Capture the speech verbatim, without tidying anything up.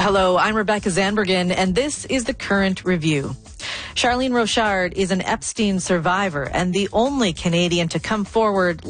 Hello, I'm Rebecca Zanbergen, and this is the Current Review. Charlene Rochard is an Epstein survivor and the only Canadian to come forward